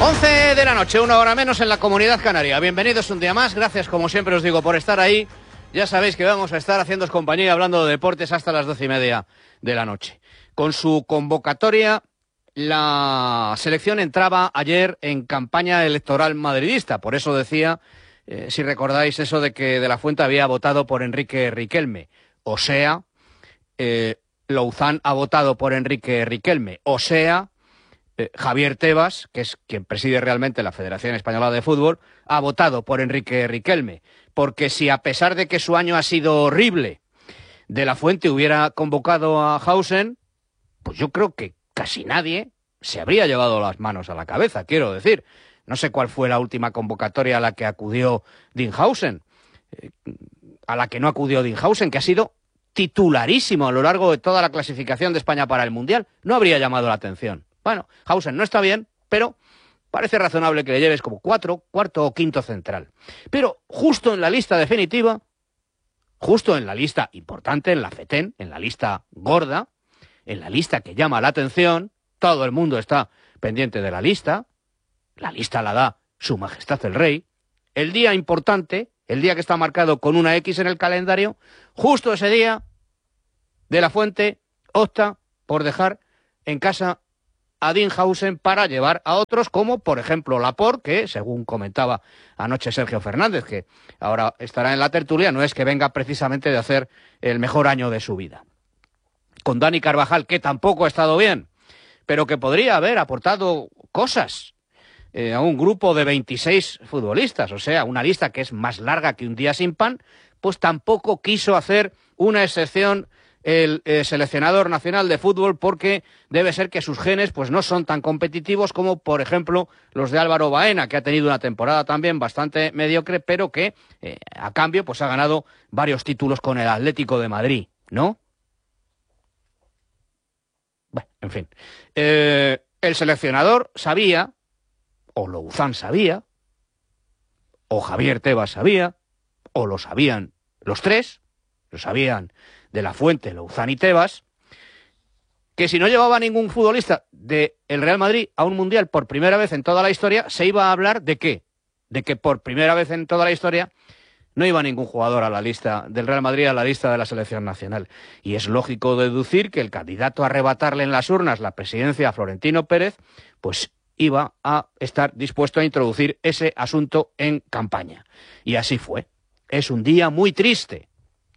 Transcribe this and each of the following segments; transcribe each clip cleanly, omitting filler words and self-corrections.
11 de la noche, 1 hora menos en la Comunidad Canaria. Bienvenidos un día más, gracias como siempre os digo por estar ahí. Ya sabéis que vamos a estar haciéndoos compañía hablando de deportes hasta las 12:30 de la noche. Con su convocatoria, la selección entraba ayer en campaña electoral madridista. Por eso decía, si recordáis eso de que De la Fuente había votado por Enrique Riquelme. O sea, Louzán ha votado por Enrique Riquelme. O sea, Javier Tebas, que es quien preside realmente la Federación Española de Fútbol, ha votado por Enrique Riquelme. Porque si a pesar de que su año ha sido horrible, De la Fuente hubiera convocado a Hausen, pues yo creo que casi nadie se habría llevado las manos a la cabeza, quiero decir. No sé cuál fue la última convocatoria a la que acudió Dinhausen, a la que no acudió Dinhausen, que ha sido titularísimo a lo largo de toda la clasificación de España para el Mundial. No habría llamado la atención. Bueno, Hausen no está bien, pero parece razonable que le lleves como cuarto o quinto central. Pero justo en la lista definitiva, justo en la lista importante, en la FETEN, en la lista gorda, en la lista que llama la atención, todo el mundo está pendiente de la lista la da Su Majestad el Rey, el día importante, el día que está marcado con una X en el calendario, justo ese día, De la Fuente opta por dejar en casa a Dinhausen para llevar a otros como, por ejemplo, Laporte, que, según comentaba anoche Sergio Fernández, que ahora estará en la tertulia, no es que venga precisamente de hacer el mejor año de su vida. Con Dani Carvajal, que tampoco ha estado bien, pero que podría haber aportado cosas a un grupo de 26 futbolistas, o sea, una lista que es más larga que un día sin pan, pues tampoco quiso hacer una excepción el seleccionador nacional de fútbol, porque debe ser que sus genes pues no son tan competitivos como, por ejemplo, los de Álvaro Baena, que ha tenido una temporada también bastante mediocre, pero que a cambio pues ha ganado varios títulos con el Atlético de Madrid, ¿no? Bueno, en fin. El seleccionador sabía, o Louzán sabía, o Javier Tebas sabía, o lo sabían los tres, lo sabían De la Fuente, Louzán y Tebas, que si no llevaba ningún futbolista del Real Madrid a un Mundial por primera vez en toda la historia, se iba a hablar ¿de qué? De que por primera vez en toda la historia no iba ningún jugador a la lista del Real Madrid, a la lista de la selección nacional. Y es lógico deducir que el candidato a arrebatarle en las urnas la presidencia a Florentino Pérez, pues iba a estar dispuesto a introducir ese asunto en campaña. Y así fue. Es un día muy triste.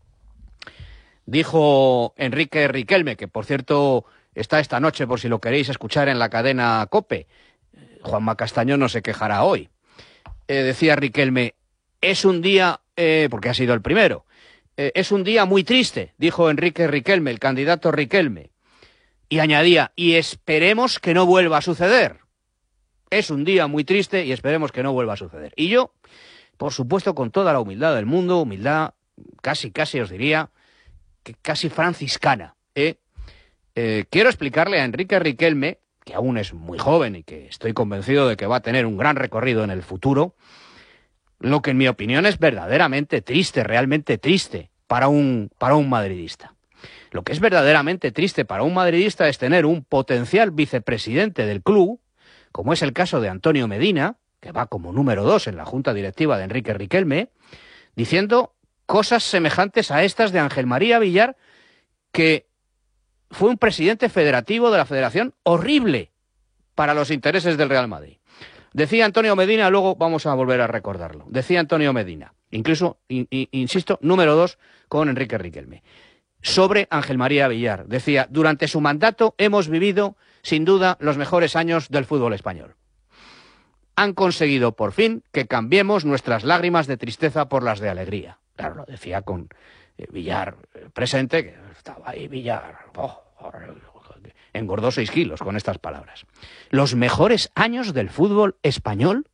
Dijo Enrique Riquelme, que por cierto está esta noche por si lo queréis escuchar en la cadena COPE. Juanma Castañón no se quejará hoy. Decía Riquelme, es un día, porque ha sido el primero, es un día muy triste, dijo Enrique Riquelme, el candidato Riquelme. Y añadía, y esperemos que no vuelva a suceder. Es un día muy triste y esperemos que no vuelva a suceder. Y yo, por supuesto, con toda la humildad del mundo, humildad casi os diría, que casi franciscana, quiero explicarle a Enrique Riquelme, que aún es muy joven y que estoy convencido de que va a tener un gran recorrido en el futuro, lo que en mi opinión es verdaderamente triste, realmente triste para un madridista. Lo que es verdaderamente triste para un madridista es tener un potencial vicepresidente del club, como es el caso de Antonio Medina, que va como número 2 en la junta directiva de Enrique Riquelme, diciendo cosas semejantes a estas de Ángel María Villar, que fue un presidente federativo de la federación horrible para los intereses del Real Madrid. Decía Antonio Medina, luego vamos a volver a recordarlo, decía Antonio Medina, incluso, insisto, número 2 con Enrique Riquelme, sobre Ángel María Villar. Decía, durante su mandato hemos vivido, sin duda, los mejores años del fútbol español. Han conseguido, por fin, que cambiemos nuestras lágrimas de tristeza por las de alegría. Claro, lo decía con Villar presente, que estaba ahí Villar, engordó 6 kilos con estas palabras. ¿Los mejores años del fútbol español?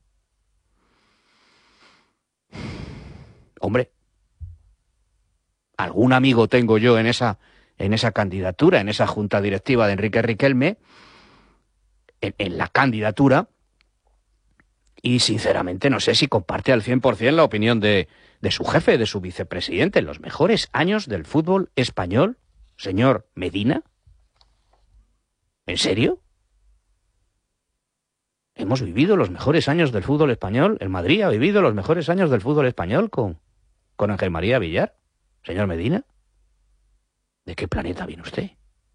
Hombre, algún amigo tengo yo en esa candidatura, en esa junta directiva de Enrique Riquelme, en la candidatura, y sinceramente no sé si comparte al 100% la opinión de su jefe, de su vicepresidente. ¿Los mejores años del fútbol español, señor Medina? ¿En serio? hemos vivido los mejores años del fútbol español. El Madrid ha vivido los mejores años del fútbol español con Ángel María Villar. Señor Medina, ¿de qué planeta viene usted?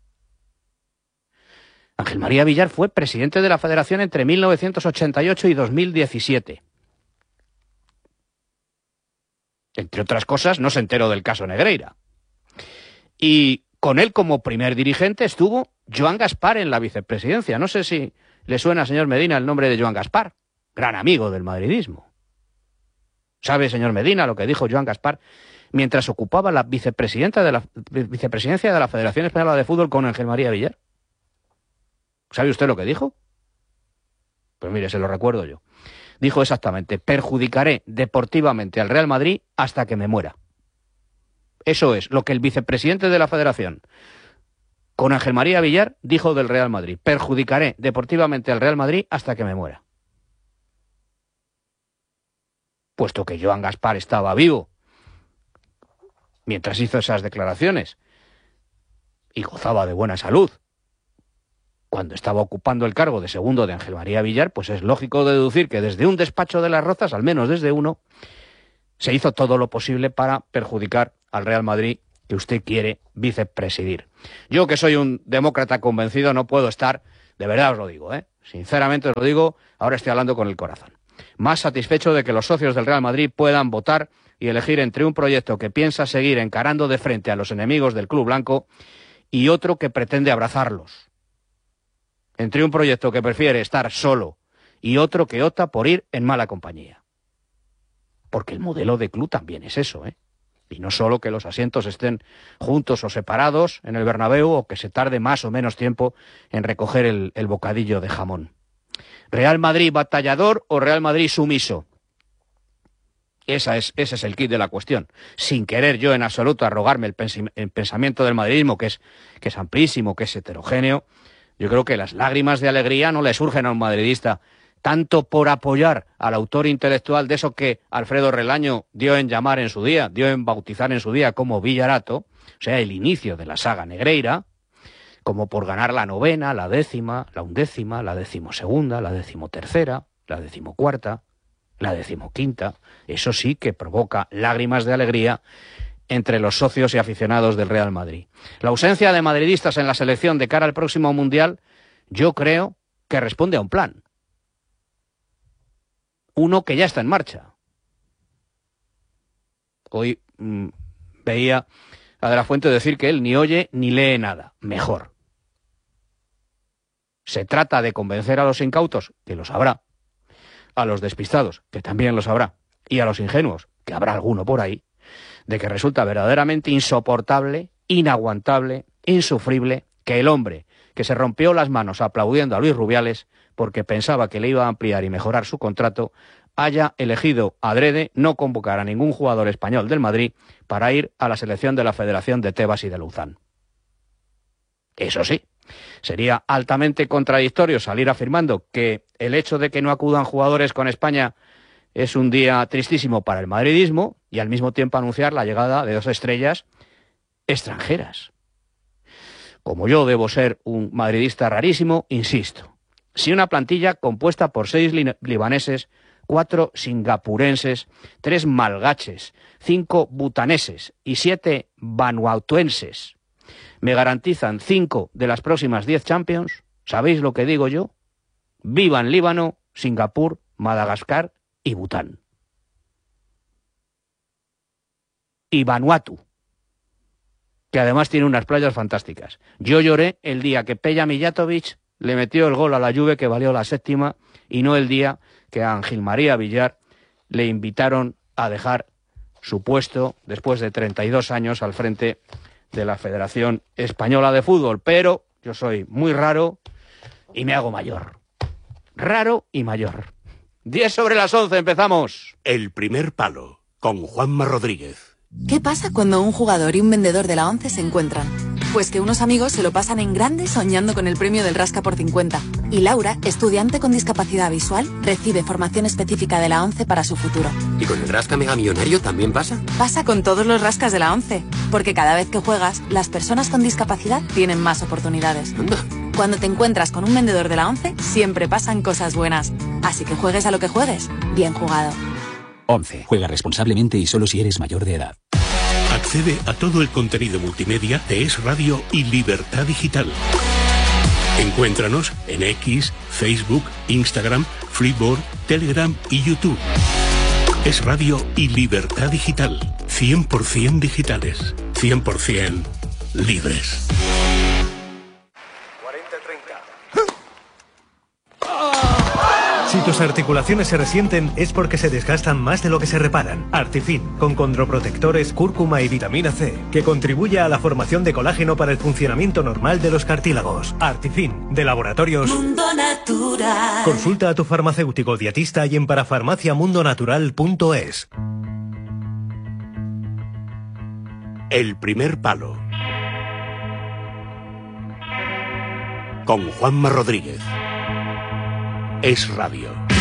Ángel María Villar fue presidente de la Federación entre 1988 y 2017. Entre otras cosas, no se enteró del caso Negreira. Y con él como primer dirigente estuvo Joan Gaspar en la vicepresidencia. No sé si le suena, señor Medina, el nombre de Joan Gaspar, gran amigo del madridismo. ¿Sabe, señor Medina, lo que dijo Joan Gaspar mientras ocupaba la vicepresidencia de la Federación Española de Fútbol con Ángel María Villar? ¿Sabe usted lo que dijo? Pues mire, se lo recuerdo yo. Dijo exactamente: perjudicaré deportivamente al Real Madrid hasta que me muera. Eso es lo que el vicepresidente de la Federación con Ángel María Villar dijo del Real Madrid: perjudicaré deportivamente al Real Madrid hasta que me muera. Puesto que Joan Gaspar estaba vivo mientras hizo esas declaraciones y gozaba de buena salud cuando estaba ocupando el cargo de segundo de Ángel María Villar, pues es lógico deducir que desde un despacho de las Rozas, al menos desde uno, se hizo todo lo posible para perjudicar al Real Madrid que usted quiere vicepresidir. Yo, que soy un demócrata convencido, no puedo estar, de verdad os lo digo, sinceramente os lo digo, ahora estoy hablando con el corazón, más satisfecho de que los socios del Real Madrid puedan votar y elegir entre un proyecto que piensa seguir encarando de frente a los enemigos del club blanco y otro que pretende abrazarlos. Entre un proyecto que prefiere estar solo y otro que opta por ir en mala compañía. Porque el modelo de club también es eso, Y no solo que los asientos estén juntos o separados en el Bernabéu o que se tarde más o menos tiempo en recoger el bocadillo de jamón. ¿Real Madrid batallador o Real Madrid sumiso? Ese es el quid de la cuestión. Sin querer yo en absoluto arrogarme el pensamiento del madridismo, que es amplísimo, que es heterogéneo. Yo creo que las lágrimas de alegría no le surgen a un madridista tanto por apoyar al autor intelectual de eso que Alfredo Relaño dio en bautizar en su día como Villarato, o sea, el inicio de la saga Negreira, como por ganar la 9ª, la 10ª, la 11ª, la 12ª, la 13ª, la 14ª, la 15ª. Eso sí que provoca lágrimas de alegría entre los socios y aficionados del Real Madrid. La ausencia de madridistas en la selección de cara al próximo Mundial, yo creo que responde a un plan. Uno que ya está en marcha. Hoy veía a De la Fuente decir que él ni oye ni lee nada. Mejor. Se trata de convencer a los incautos, que los habrá, a los despistados, que también los habrá, y a los ingenuos, que habrá alguno por ahí, de que resulta verdaderamente insoportable, inaguantable, insufrible, que el hombre que se rompió las manos aplaudiendo a Luis Rubiales porque pensaba que le iba a ampliar y mejorar su contrato, haya elegido adrede no convocar a ningún jugador español del Madrid para ir a la selección de la Federación de Tebas y de Luzán. Eso sí, sería altamente contradictorio salir afirmando que el hecho de que no acudan jugadores con España es un día tristísimo para el madridismo y al mismo tiempo anunciar la llegada de 2 estrellas extranjeras. Como yo debo ser un madridista rarísimo, insisto, si una plantilla compuesta por 6 libaneses, 4 singapurenses, 3 malgaches, 5 butaneses y 7 vanuatuenses me garantizan 5 de las próximas 10 Champions, ¿sabéis lo que digo yo? Vivan Líbano, Singapur, Madagascar y Bután. Y Vanuatu, que además tiene unas playas fantásticas. Yo lloré el día que Peja Mijatovic le metió el gol a la Juve que valió la 7ª y no el día que a Ángel María Villar le invitaron a dejar su puesto después de 32 años al frente de la Federación Española de Fútbol. Pero yo soy muy raro y me hago mayor. Raro y mayor. 10 sobre las 11, empezamos. El primer palo, con Juanma Rodríguez. ¿Qué pasa cuando un jugador y un vendedor de la ONCE se encuentran? Pues que unos amigos se lo pasan en grande soñando con el premio del Rasca por 50. Y Laura, estudiante con discapacidad visual, recibe formación específica de la ONCE para su futuro. ¿Y con el Rasca Mega Millonario también pasa? Pasa con todos los rascas de la ONCE, porque cada vez que juegas, las personas con discapacidad tienen más oportunidades. Anda. Cuando te encuentras con un vendedor de la ONCE, siempre pasan cosas buenas. Así que juegues a lo que juegues, bien jugado. ONCE. Juega responsablemente y solo si eres mayor de edad. Accede a todo el contenido multimedia de Es Radio y Libertad Digital. Encuéntranos en X, Facebook, Instagram, Flipboard, Telegram y YouTube. Es Radio y Libertad Digital. 100% digitales. 100% libres. 40-30. Si tus articulaciones se resienten es porque se desgastan más de lo que se reparan. Artifin, con condroprotectores, cúrcuma y vitamina C, que contribuye a la formación de colágeno para el funcionamiento normal de los cartílagos. Artifin, de Laboratorios Mundo Natural. Consulta a tu farmacéutico dietista y en parafarmaciamundonatural.es. El primer palo. Con Juanma Rodríguez. Es Radio.